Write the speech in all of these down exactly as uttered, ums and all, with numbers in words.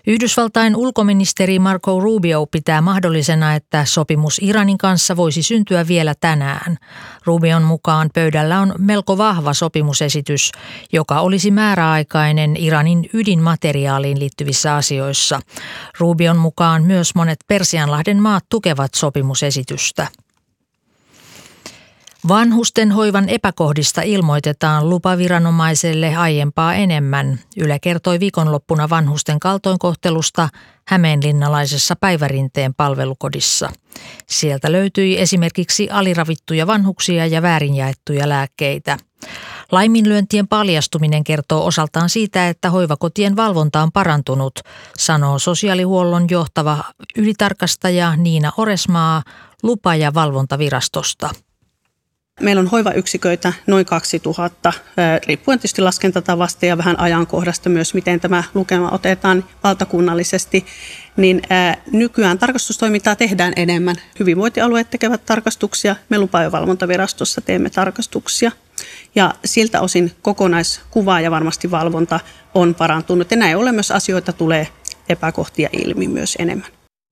Yhdysvaltain ulkoministeri Marco Rubio pitää mahdollisena, että sopimus Iranin kanssa voisi syntyä vielä tänään. Rubion mukaan pöydällä on melko vahva sopimusesitys, joka olisi määräaikainen Iranin ydinmateriaaliin liittyvissä asioissa. Rubion mukaan myös monet Persianlahden maat tukevat sopimusesitystä. Vanhusten hoivan epäkohdista ilmoitetaan lupaviranomaiselle aiempaa enemmän. Yle kertoi viikonloppuna vanhusten kaltoinkohtelusta hämeenlinnalaisessa Päivärinteen palvelukodissa. Sieltä löytyi esimerkiksi aliravittuja vanhuksia ja väärin jaettuja lääkkeitä. Laiminlyöntien paljastuminen kertoo osaltaan siitä, että hoivakotien valvonta on parantunut, sanoo sosiaalihuollon johtava ylitarkastaja Niina Oresmaa lupa- ja valvontavirastosta. Meillä on hoivayksiköitä noin kaksituhatta, riippuen tietysti laskentatavasta ja vähän ajankohdasta myös, miten tämä lukema otetaan valtakunnallisesti. Niin nykyään tarkastustoimintaa tehdään enemmän. Hyvinvointialueet tekevät tarkastuksia, me lupa- ja valvontavirastossa teemme tarkastuksia. Ja siltä osin kokonaiskuva ja varmasti valvonta on parantunut. Ja näin ollen myös asioita tulee epäkohtia ilmi myös enemmän.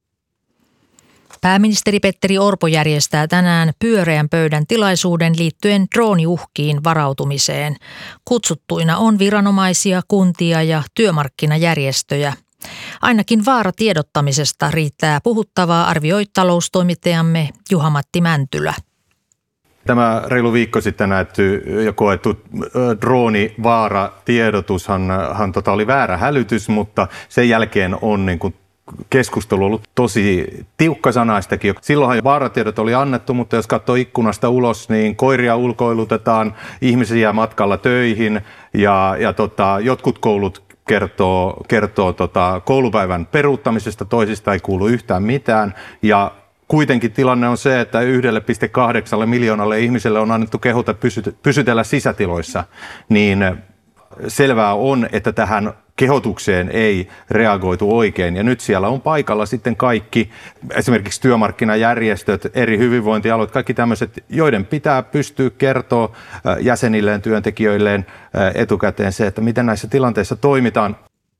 Pääministeri Petteri Orpo järjestää tänään pyöreän pöydän tilaisuuden liittyen drooniuhkiin varautumiseen. Kutsuttuina on viranomaisia, kuntia ja työmarkkinajärjestöjä. Ainakin vaara tiedottamisesta riittää puhuttavaa, arvioi taloustoimittajamme Juha-Matti Mäntylä. Tämä reilu viikko sitten näytty ja koettu droonivaaratiedotushan hän, tota, oli väärä hälytys, mutta sen jälkeen on niin kuin keskustelu on ollut tosi tiukkasanaistakin. Silloinhan vaaratiedot oli annettu, mutta jos katsoo ikkunasta ulos, niin koiria ulkoilutetaan, ihmisiä matkalla töihin ja, ja tota, jotkut koulut kertoo, kertoo tota, koulupäivän peruuttamisesta, toisista ei kuulu yhtään mitään. Ja kuitenkin tilanne on se, että yksi pilkku kahdeksan miljoonalle ihmiselle on annettu kehota pysytellä sisätiloissa, niin selvää on, että tähän kehotukseen ei reagoitu oikein. Ja nyt siellä on paikalla sitten kaikki, esimerkiksi työmarkkinajärjestöt, eri hyvinvointialueet, kaikki tämmöiset, joiden pitää pystyä kertoa jäsenilleen, työntekijöilleen etukäteen se, että miten näissä tilanteissa toimitaan.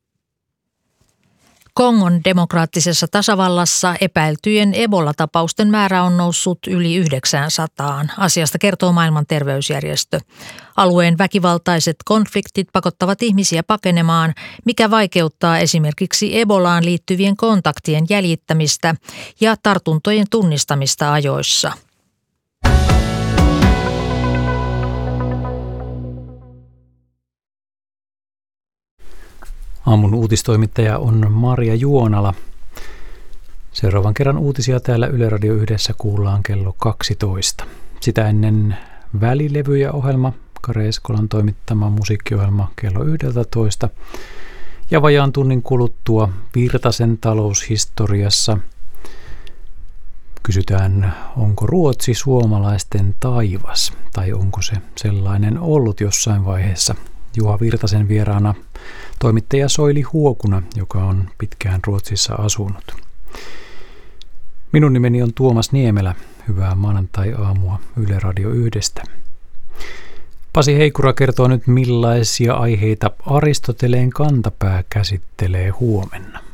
Kongon demokraattisessa tasavallassa epäiltyjen Ebola-tapausten määrä on noussut yli yhdeksänsataan. Asiasta kertoo Maailman terveysjärjestö. Alueen väkivaltaiset konfliktit pakottavat ihmisiä pakenemaan, mikä vaikeuttaa esimerkiksi Ebolaan liittyvien kontaktien jäljittämistä ja tartuntojen tunnistamista ajoissa. Aamun uutistoimittaja on Maria Juonala. Seuraavan kerran uutisia täällä Yle Radio Yhdessä kuullaan kello kaksitoista. Sitä ennen Välilevy ja ohjelma, Kare Eskolan toimittama musiikkiohjelma kello yksitoista. Ja vajaan tunnin kuluttua Virtasen taloushistoriassa kysytään, onko Ruotsi suomalaisten taivas, tai onko se sellainen ollut jossain vaiheessa. Juha Virtasen vieraana toimittaja Soili Huokuna, joka on pitkään Ruotsissa asunut. Minun nimeni on Tuomas Niemelä. Hyvää maanantai-aamua Yle Radio Yhdestä. Pasi Heikura kertoo nyt, millaisia aiheita Aristoteleen kantapää käsittelee huomenna.